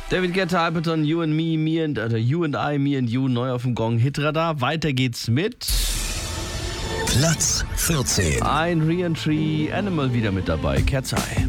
David Guetta, Ableton, You and Me, You and I, Me and You, neu auf dem Gong Hitradar. Weiter geht's mit Platz 14. ein Re-Entry, Animal wieder mit dabei, Cat's Eye.